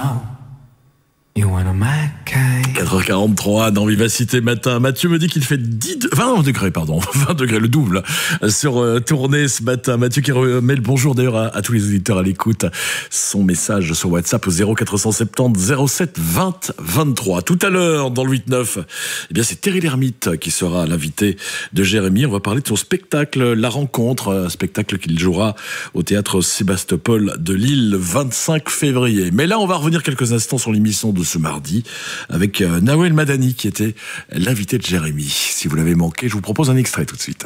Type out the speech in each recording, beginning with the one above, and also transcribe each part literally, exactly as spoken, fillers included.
quatre heures quarante-trois dans Vivacité Matin. Mathieu me dit qu'il fait dix, vingt degrés, pardon, vingt degrés, le double, sur euh, Tournai ce matin. Mathieu qui remet le bonjour d'ailleurs à, à tous les auditeurs à l'écoute. Son message sur WhatsApp au zéro quatre cent soixante-dix zéro sept vingt vingt-trois. Tout à l'heure, dans le huit neuf, eh bien, c'est Thierry Lhermitte qui sera l'invité de Jérémy. On va parler de son spectacle La Rencontre, un spectacle qu'il jouera au théâtre Sébastopol de Lille le vingt-cinq février. Mais là, on va revenir quelques instants sur l'émission de ce mardi avec euh, Nawel Madani qui était l'invité de Jérémy. Si vous l'avez manqué, je vous propose un extrait tout de suite.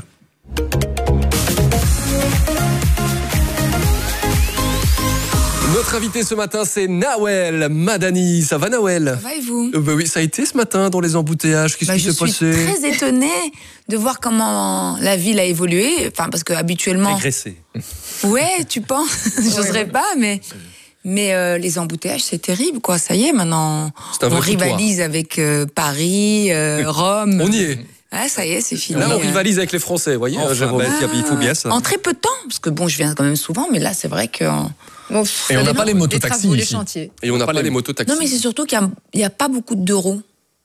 Notre invité ce matin, c'est Nawel Madani. Ça va, Nawel? Ça va et vous? euh, bah oui, ça a été ce matin dans les embouteillages. Qu'est-ce bah, qui s'est passé? Je suis très étonnée de voir comment la ville a évolué. Enfin, parce que habituellement. Régressé. Ouais, tu penses? J'oserais pas, mais. Mais euh, les embouteillages, c'est terrible, quoi. Ça y est, maintenant, on rivalise avec euh, Paris, euh, Rome. On y est. Ah, ça y est, c'est fini. Là, on rivalise avec les Français, vous voyez, enfin, Jérôme. Ah, il faut bien ça. En très peu de temps, parce que bon, je viens quand même souvent, mais là, c'est vrai que. Bon, et on n'a pas les mototaxis ici. Les chantiers. Et on n'a pas, pas les mototaxis. Non, mais c'est surtout qu'il n'y a, a pas beaucoup d'euros.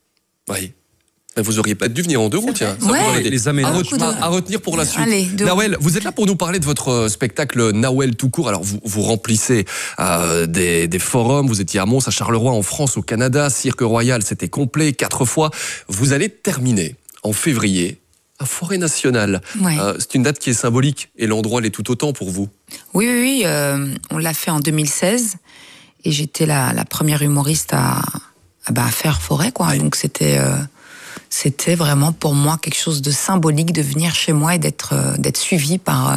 Oui. Mais vous auriez peut-être dû venir en deux roues, tiens. Ouais. Ça des, les aménagements de... à retenir pour la suite. Allez, Nawel, vous êtes là pour nous parler de votre spectacle Nawel tout court. Alors, vous, vous remplissez euh, des, des forums. Vous étiez à Mons, à Charleroi, en France, au Canada. Cirque Royal, c'était complet, quatre fois. Vous allez terminer en février à Forêt Nationale. Ouais. Euh, c'est une date qui est symbolique et l'endroit l'est tout autant pour vous. Oui, oui, oui. Euh, on l'a fait en deux mille seize et j'étais la, la première humoriste à, à, bah, à faire Forêt, quoi. Ouais. Donc, c'était... Euh... C'était vraiment pour moi quelque chose de symbolique de venir chez moi et d'être euh, d'être suivi par, euh,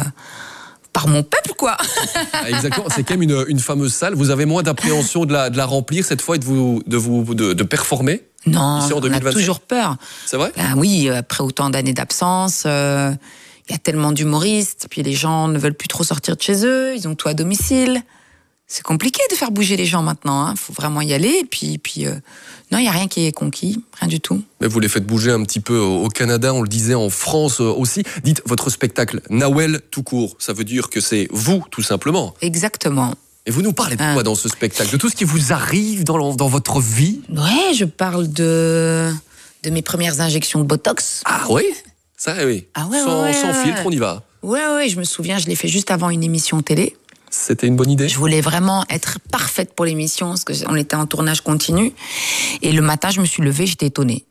par mon peuple, quoi. Ah, exactement, c'est quand même une, une fameuse salle. Vous avez moins d'appréhension de la, de la remplir cette fois et de, vous, de, vous, de, de performer? Non, ici en deux mille vingt-cinq. On a toujours peur. C'est vrai? Ben oui, après autant d'années d'absence, il euh, y a tellement d'humoristes, puis les gens ne veulent plus trop sortir de chez eux, ils ont tout à domicile. C'est compliqué de faire bouger les gens maintenant, il hein. faut vraiment y aller. Et puis, puis euh, non, il n'y a rien qui est conquis, rien du tout. Mais vous les faites bouger un petit peu au Canada, on le disait, en France aussi. Dites, votre spectacle, Nawel tout court, ça veut dire que c'est vous, tout simplement. Exactement. Et vous nous parlez de quoi dans ce spectacle? De tout ce qui vous arrive dans, dans votre vie? Ouais, je parle de, de mes premières injections de Botox. Ah oui? Ça, oui. Ah ouais, sans, ouais, sans ouais. filtre, on y va. Ouais, ouais, je me souviens, je l'ai fait juste avant une émission télé. C'était une bonne idée? Je voulais vraiment être parfaite pour l'émission, parce qu'on était en tournage continu. Et le matin, je me suis levée, j'étais étonnée.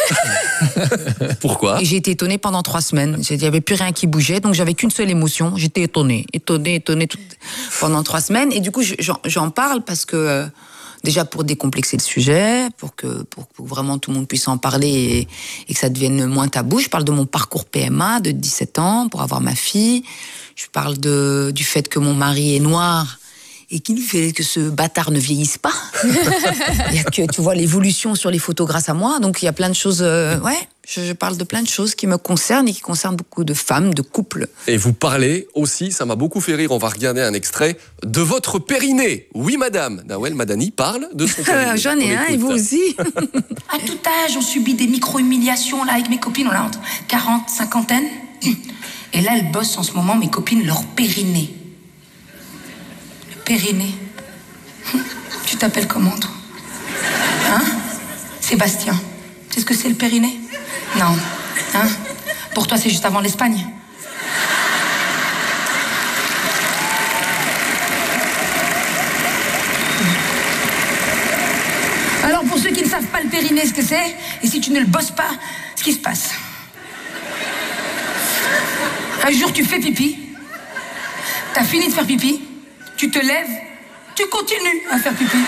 Pourquoi? Et j'ai été étonnée pendant trois semaines. Il n'y avait plus rien qui bougeait, donc j'avais qu'une seule émotion. J'étais étonnée, étonnée, étonnée tout... pendant trois semaines. Et du coup, j'en parle parce que... Euh, déjà pour décomplexer le sujet, pour que, pour que vraiment tout le monde puisse en parler et, et que ça devienne moins tabou. Je parle de mon parcours P M A de dix-sept ans pour avoir ma fille. Je parle de, du fait que mon mari est noir et qu'il fait que ce bâtard ne vieillisse pas. Il y a que, tu vois, l'évolution sur les photos grâce à moi. Donc, il y a plein de choses... Euh, ouais, je, je parle de plein de choses qui me concernent et qui concernent beaucoup de femmes, de couples. Et vous parlez aussi, ça m'a beaucoup fait rire, on va regarder un extrait, de votre périnée. Oui, madame. Nawel Madani parle de son périnée. J'en ai un, et vous aussi. À tout âge, on subit des micro-humiliations. Là, avec mes copines, on a entre quarante, cinquantaine. Et là, elles bossent en ce moment, mes copines, leur périnée. Le périnée. Tu t'appelles comment, toi? Hein? Sébastien. Tu sais ce que c'est, le périnée? Non. Hein? Pour toi, c'est juste avant l'Espagne. Alors, pour ceux qui ne savent pas le périnée, ce que c'est, et si tu ne le bosses pas, ce qui se passe. Un jour, tu fais pipi. T'as fini de faire pipi. Tu te lèves. Tu continues à faire pipi.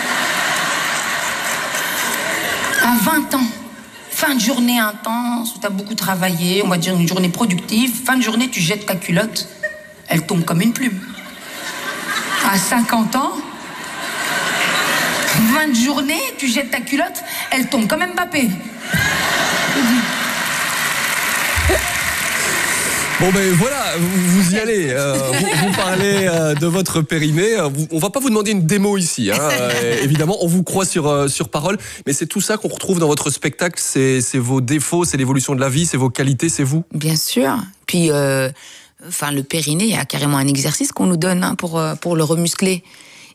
À vingt ans, fin de journée intense, où t'as beaucoup travaillé, on va dire une journée productive, fin de journée, tu jettes ta culotte, elle tombe comme une plume. À cinquante ans, fin de journée, tu jettes ta culotte, elle tombe comme Mbappé. Bon ben voilà, vous, vous y allez, euh, vous, vous parlez euh, de votre périnée, vous, on va pas vous demander une démo ici, hein, euh, évidemment, on vous croit sur, euh, sur parole, mais c'est tout ça qu'on retrouve dans votre spectacle, c'est vos défauts, c'est l'évolution de la vie, c'est vos qualités, c'est vous? Bien sûr, puis euh, enfin, le périnée, il y a carrément un exercice qu'on nous donne hein, pour, pour le remuscler.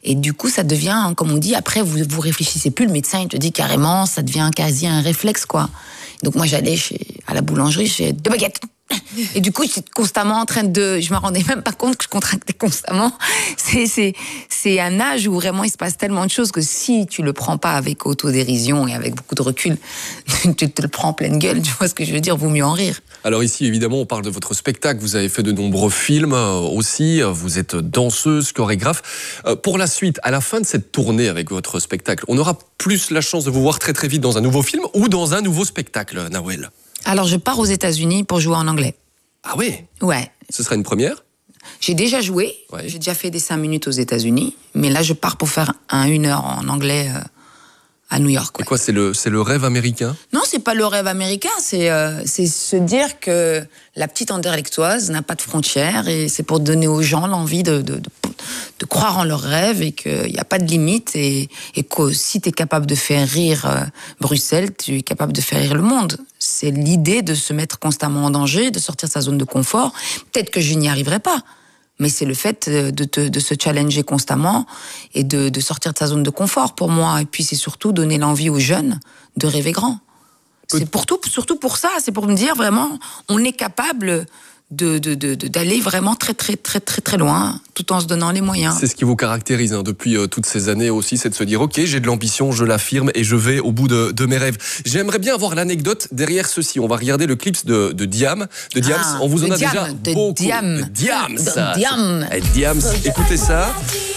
Et du coup, ça devient, comme on dit, après, vous vous réfléchissez plus. Le médecin, il te dit carrément, ça devient quasi un réflexe, quoi. Donc moi, j'allais chez, à la boulangerie, j'ai deux baguettes. Et du coup, j'étais constamment en train de... Je me rendais même pas compte que je contractais constamment. C'est, c'est, c'est un âge où vraiment il se passe tellement de choses que si tu le prends pas avec autodérision et avec beaucoup de recul, tu te le prends en pleine gueule, tu vois ce que je veux dire, vaut mieux en rire. Alors ici, évidemment, on parle de votre spectacle. Vous avez fait de nombreux films aussi. Vous êtes danseuse, chorégraphe. Pour la suite, à la fin de cette tournée avec votre spectacle, on aura plus la chance de vous voir très très vite dans un nouveau film ou dans un nouveau spectacle, Nawel? Alors, je pars aux États-Unis pour jouer en anglais. Ah oui? Ouais. Ce sera une première? J'ai déjà joué. Ouais. J'ai déjà fait des cinq minutes aux États-Unis. Mais là, je pars pour faire un une heure en anglais euh, à New York. Ouais. Et quoi, c'est le, c'est le rêve américain? Non, c'est pas le rêve américain. C'est, euh, c'est se dire que la petite Anderlechtoise n'a pas de frontières. Et c'est pour donner aux gens l'envie de, de, de, de croire en leurs rêves et qu'il n'y a pas de limite. Et, et que si tu es capable de faire rire euh, Bruxelles, tu es capable de faire rire le monde. C'est l'idée de se mettre constamment en danger, de sortir de sa zone de confort. Peut-être que je n'y arriverai pas, mais c'est le fait de, te, de se challenger constamment et de, de sortir de sa zone de confort pour moi. Et puis c'est surtout donner l'envie aux jeunes de rêver grand. C'est pour tout, surtout pour ça, c'est pour me dire vraiment, on est capable de, de, de, de, d'aller vraiment très très très très très loin, tout en se donnant les moyens. C'est ce qui vous caractérise hein, depuis euh, toutes ces années aussi, c'est de se dire ok, j'ai de l'ambition, je l'affirme et je vais au bout de, de mes rêves. J'aimerais bien avoir l'anecdote derrière ceci. On va regarder le clip de, de Diam, de Diams. Ah, on vous en a Diam, déjà de beaucoup. Diam. De Diams. De Diam. Et Diams. Écoutez ça.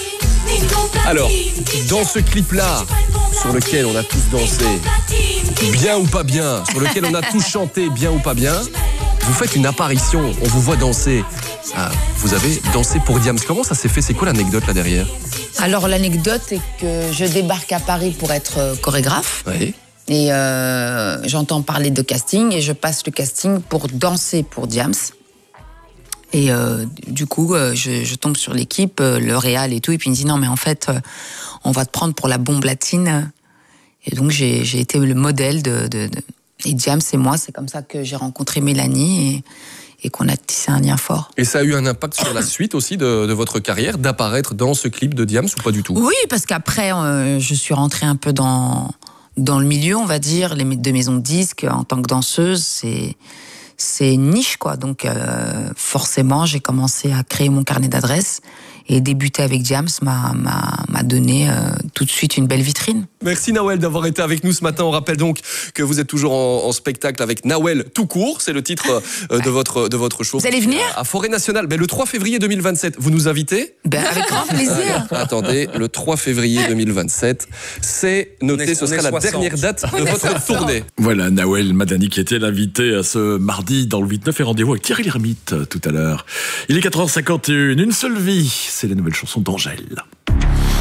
Alors, dans ce clip-là, sur lequel on a tous dansé, bien ou pas bien, sur lequel on a tous chanté, bien ou pas bien, vous faites une apparition, on vous voit danser. Ah, vous avez dansé pour Diams. Comment ça s'est fait? C'est quoi l'anecdote là derrière? Alors l'anecdote est que je débarque à Paris pour être chorégraphe. Oui. Et euh, j'entends parler de casting et je passe le casting pour danser pour Diams. Et euh, du coup, euh, je, je tombe sur l'équipe, euh, le réal et tout, et puis il me dit non mais en fait, euh, on va te prendre pour la bombe latine. Et donc j'ai, j'ai été le modèle de, de, de... Et Diams et moi, c'est comme ça que j'ai rencontré Mélanie et, et qu'on a tissé un lien fort. Et ça a eu un impact sur la suite aussi de, de votre carrière, d'apparaître dans ce clip de Diams ou pas du tout? Oui, parce qu'après, euh, je suis rentrée un peu dans, dans le milieu, on va dire, les de maisons de disques, en tant que danseuse, c'est... c'est une niche, quoi. Donc, euh, forcément, j'ai commencé à créer mon carnet d'adresses et débuter avec Diams m'a, m'a, m'a donné euh, tout de suite une belle vitrine. Merci Nawel d'avoir été avec nous ce matin. On rappelle donc que vous êtes toujours en, en spectacle avec Nawel tout court. C'est le titre euh, de votre de votre show. Vous allez venir à Forêt Nationale. Ben, le trois février deux mille vingt-sept. Vous nous invitez? Ben, avec grand plaisir. Euh, attendez, le trois février deux mille vingt-sept, c'est noté. Est, ce sera la soixante. Dernière date de votre tournée. Voilà, Nawel Madani qui était l'invité à ce mardi dans le huit neuf et rendez-vous avec Thierry Lhermitte tout à l'heure. Il est quatre heures cinquante et une, une seule vie. C'est les nouvelles chansons d'Angèle.